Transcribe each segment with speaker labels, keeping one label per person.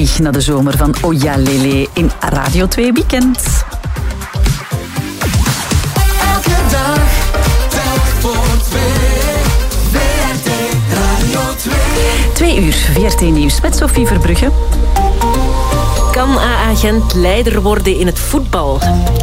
Speaker 1: Paris na de zomer van Oya Lele in Radio 2 Weekend.
Speaker 2: Elke dag, telk voor twee. VRT Radio 2.
Speaker 1: 2 uur, VRT Nieuws met Sophie Verbrugge.
Speaker 3: Kan AA Gent leider worden in het voetbal?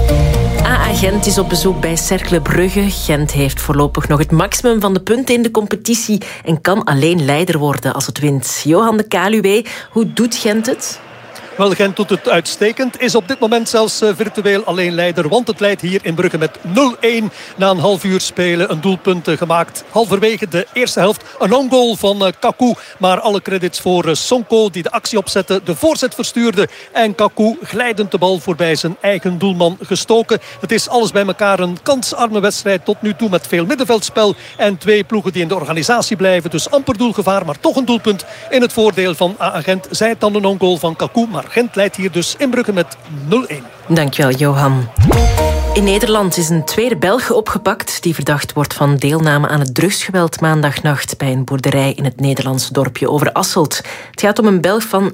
Speaker 3: AA Gent is op bezoek bij Cercle Brugge. Gent heeft voorlopig nog het maximum van de punten in de competitie en kan alleen leider worden als het wint. Johan de Kaluwe, hoe doet Gent het?
Speaker 4: Wel, Gent doet het uitstekend. Is op dit moment zelfs virtueel alleen leider. Want het leidt hier in Brugge met 0-1 na een half uur spelen. Een doelpunt gemaakt halverwege de eerste helft. Een on-goal van Kaku. Maar alle credits voor Sonko die de actie opzette. De voorzet verstuurde. En Kaku glijdend de bal voorbij zijn eigen doelman gestoken. Het is alles bij elkaar een kansarme wedstrijd tot nu toe. Met veel middenveldspel. En 2 ploegen die in de organisatie blijven. Dus amper doelgevaar. Maar toch een doelpunt in het voordeel van AA Gent. Zij het dan een on-goal van Kaku. Maar Gent leidt hier dus in Brugge met 0-1.
Speaker 3: Dankjewel, Johan. In Nederland is een tweede Belg opgepakt die verdacht wordt van deelname aan het drugsgeweld maandagnacht bij een boerderij in het Nederlandse dorpje Overasselt. Het gaat om een Belg van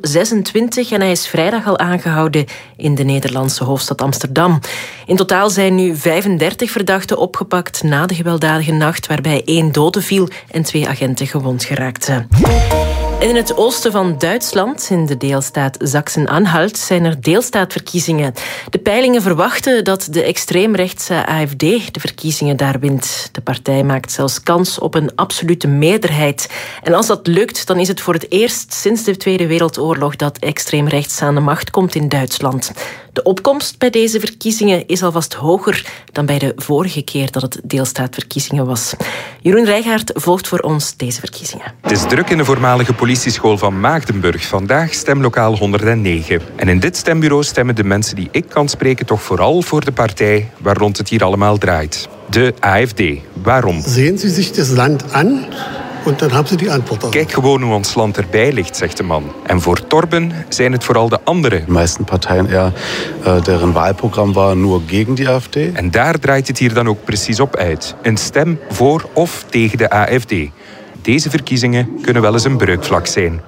Speaker 3: 26 en hij is vrijdag al aangehouden in de Nederlandse hoofdstad Amsterdam. In totaal zijn nu 35 verdachten opgepakt na de gewelddadige nacht waarbij 1 dode viel en 2 agenten gewond geraakten. En in het oosten van Duitsland, in de deelstaat Sachsen-Anhalt, zijn er deelstaatverkiezingen. De peilingen verwachten dat de extreemrechtse AfD de verkiezingen daar wint. De partij maakt zelfs kans op een absolute meerderheid. En als dat lukt, dan is het voor het eerst sinds de Tweede Wereldoorlog dat extreemrechts aan de macht komt in Duitsland. De opkomst bij deze verkiezingen is alvast hoger dan bij de vorige keer dat het deelstaatverkiezingen was. Jeroen Rijgaard volgt voor ons deze verkiezingen.
Speaker 5: Het is druk in de voormalige politieschool van Maagdenburg. Vandaag stemlokaal 109. En in dit stembureau stemmen de mensen die ik kan spreken toch vooral voor de partij waar rond het hier allemaal draait. De AfD. Waarom?
Speaker 6: Zien Sie zich het land aan? En dan hebben ze die antwoord.
Speaker 5: Kijk gewoon hoe ons land erbij ligt, zegt de man. En voor Torben zijn het vooral de anderen.
Speaker 7: De meeste partijen, deren Wahlprogramm was nur gegen die AfD.
Speaker 5: En daar draait het hier dan ook precies op uit. Een stem voor of tegen de AfD. Deze verkiezingen kunnen wel eens een breukvlak zijn.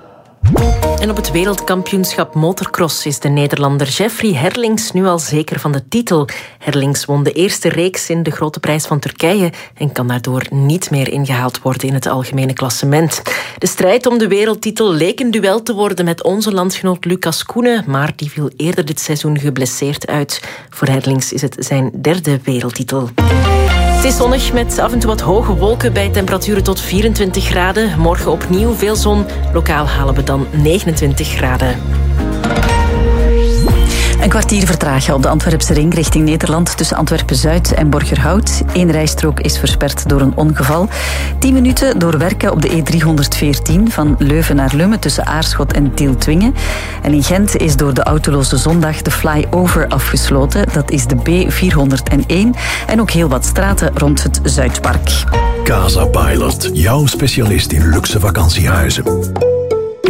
Speaker 3: En op het wereldkampioenschap motocross is de Nederlander Jeffrey Herlings nu al zeker van de titel. Herlings won de eerste reeks in de Grote Prijs van Turkije en kan daardoor niet meer ingehaald worden in het algemene klassement. De strijd om de wereldtitel leek een duel te worden met onze landgenoot Lucas Koenen, maar die viel eerder dit seizoen geblesseerd uit. Voor Herlings is het zijn 3e wereldtitel. Het is zonnig met af en toe wat hoge wolken bij temperaturen tot 24 graden. Morgen opnieuw veel zon. Lokaal halen we dan 29 graden.
Speaker 1: Een kwartier vertragen op de Antwerpse ring richting Nederland tussen Antwerpen-Zuid en Borgerhout. 1 rijstrook is versperd door een ongeval. 10 minuten doorwerken op de E314 van Leuven naar Lummen tussen Aarschot en Tieltwingen. En in Gent is door de autoloze zondag de flyover afgesloten. Dat is de B401 en ook heel wat straten rond het Zuidpark.
Speaker 8: Casa Pilot, jouw specialist in luxe vakantiehuizen.